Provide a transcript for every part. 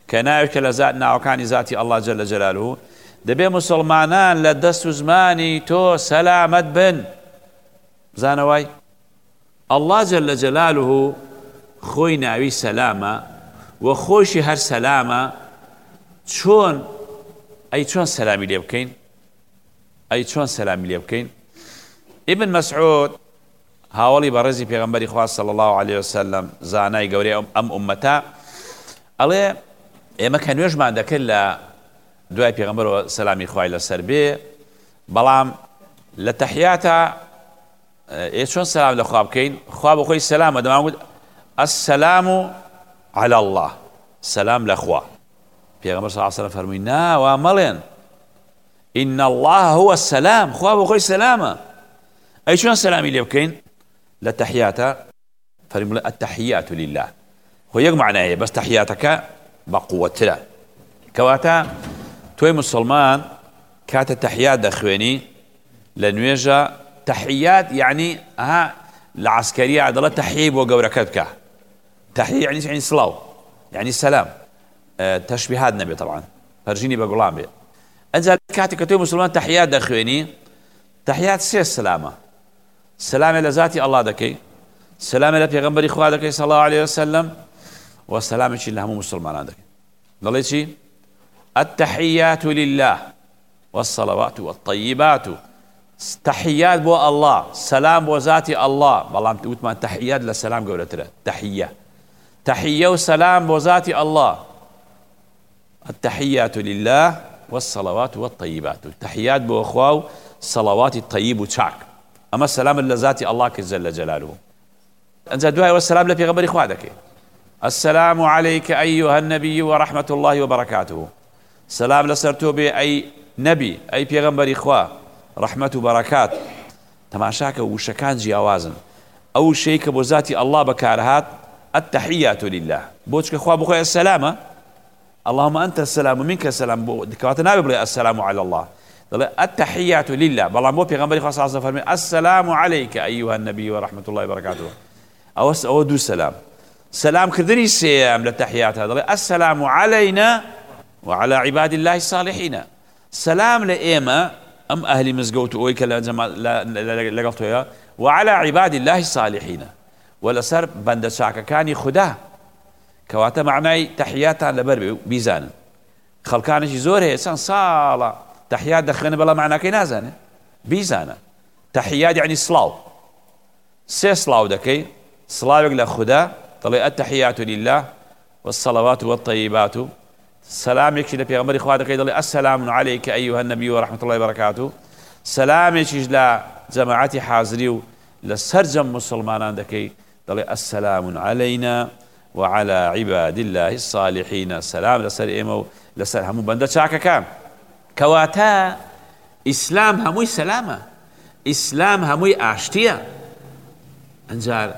كناوي كلا ناوكاني ذاتي الله جل جلاله دبي مسلمانان لدست زماني تو سلامت بن زانواي الله جل جلاله خوي ناوي سلامة وخوشي هر سلامة شون أي شون سلامي ليبكين أي شون سلامي ليبكين ابن مسعود هاولي برزي پیغمبري خواص صلى الله عليه وسلم زاناي قوري أمتا ألي ئێمە کە نوێژمان دەکرد لە دوای پێغەمبەر سەلامی خوای لەسەر بێ بەڵام لە تەحیاتە چۆن سەلام لەخوا بکەین خوا بە خۆی سەلامە دەمانگوت السلام على الله سەلام لەخوا پێغەمبەر صلی الله علیه و سەلەم فەرمووی نا وا مەڵێن إن الله هو السلام خوا بە خۆی سەلامە ئەی چۆن سەلامی لێ بکەین لە تەحیاتە فەرمووی التحیات لله خۆ یەک معنایە بەس تەحیاتەکە بقوتره كواتا توي مسلمان كاتا تحيات دخويني لنويجا تحيات يعني العسكرية عدلة تحييب وقوركتك تحيي يعني صلاو يعني سلام تشبيهات نبي طبعا فرجيني بقولان بي انزل كاتا توي مسلمان تحيات دخويني تحيات سي السلامة سلامة لذاتي الله دكي سلامة لبيغمبر إخوة دكي صلى الله عليه وسلم والسلام شي اللي هم مسلمان عندك ضليت شي التحيات لله والصلوات والطيبات تحيات بو الله سلام بو ذاتي الله والله قلت ما تحيات للسلام قولت له تحية وسلام بو ذاتي الله التحيات لله والصلوات والطيبات التحيات بو اخواو صلوات الطيب وتشاك اما السلام لذاتي الله جل جلاله انزل دعاء والسلام لفي غبر اخوانك السلام عليك أيها النبي ورحمة الله وبركاته سلام لسرتو بي أي نبي أي پیغمبر إخوة رحمة وبركات تماشاك وشكان جياوازن أول شيء كبوزاتي الله بكارهات التحيات لله بوشك إخوة بخوة السلامة اللهم أنت السلام ومنك السلام كواتنا ببلي السلام على الله التحيات لله بلان بو پیغمبر إخوة صلى الله عليه وسلم السلام عليك أيها النبي ورحمة الله وبركاته أو دو سلام سلام كردني سيام للتحيات هذا السلام علينا وعلى عباد الله الصالحين سلام لإيما أم أهل مزقوت أويك لقلتويا وعلى عباد الله الصالحين ولا سر بند شاكا كاني خدا كواتا معناي تحيات لبر بيزان خلقانش زور هي سان صالة تحيات دخلنا بلا معنى كي نازانه بيزانه تحيات يعني صلاو سي صلاو دكي صلاوك لخدا طلع التحيات لله والصلوات والطيبات سلام يكشي لبيغمبر إخواتك يدلي السلام عليك أيها النبي ورحمة الله وبركاته سلام يكشي لجماعتي حاضري لسرجم مسلمان عندك دلي السلام علينا وعلى عباد الله الصالحين سلام لسر إيمو لسر همو بند شاكا كام كواتا إسلام هموي سلامة إسلام هموي آشتية انجار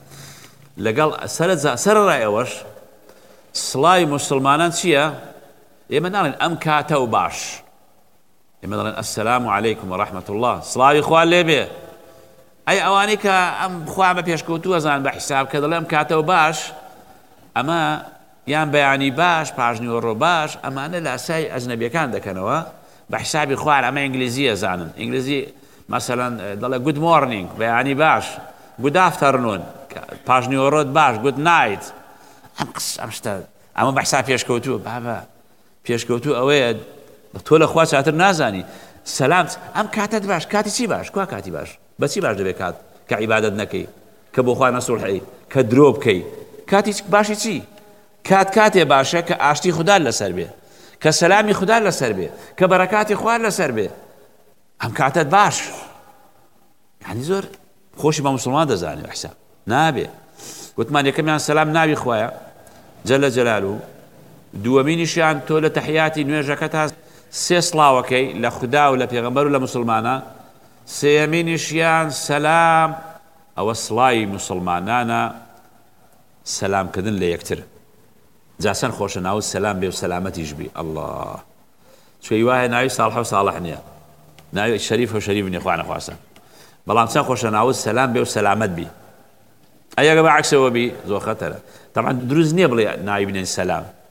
لقال سر رأيوش سلاي مسلمان چییە؟ ئێمە ناڵێن ئەم کاتە و باش ئێمە دەڵێن السلام عليكم ورحمة الله سڵاوی خوا لێ بێ ئەی ئەوانەی کە ئەم خوا بە پێشکەوتووە زان بە حیساب کە دەڵێ ئەم کاتە و باش ئەمە یان بەیانی باش پاژنیوەڕۆ باش ئەمانە لە ئاسای ئەجنەبیەکان دەکەنەوە بە حیسابی خوار ئەمە ئینگلیزیە زانن ئینگلیزی مەسەلەن دەڵێ گود مۆرنینگ بەیانی باش گود ئافتەرنون پاژنیوەڕۆت باش گود نایت ئەم شتە ئەمە بە حیساب پێشکەوتووە بابە پێشکەوتوو ئەوەیە تۆ لە خوا چاتر نازانی سەلام ئەم کاتت باش کاتی چی باش کوا کاتی باش بەچی باش دەبێت کات کە عیبادەت نەکەی کە بۆ خوا نەسوڵحی کە درۆ بکەی کاتی باشی چی کاتێ باشە کە ئاشتی خوددا لەسەر بێ کە سەلامی خوددا لەسەر بێ کە بەرەکاتی خوار لەسەر بێ ئەم کاتت باش یعنی زۆر خۆشی بە موسڵمان دەزانێت حساب نابێ گوتمان یەکەمیان سەلام ناوی خوایە جەلە جەلالوه دووەمینیشیان تۆ لە تەحیاتی نوێژەکەت سێ سڵاوەکەی لە خودا و لە پێغەمبەر و لە موسڵمانە سێیەمینیشیان سەلام ئەوە سڵاوی موسڵمانانە سەلامکردن لە یەکتر جاسەن خۆشە ناوت سەلام بێ و سەلامەتیش بی ئەڵڵا چۆی وایە ناوی ساڵح و ساڵح نییە ناوی شەریف و شەریف نییە خوا نەخواسە بەڵام چەند خۆشە ناوت سەلام بێ و سەلامەت بی ئەگە بە عەکسەوە بی زۆر خەتەرە طبعا دروست نییە بڵێ ناوی بنێن سەلام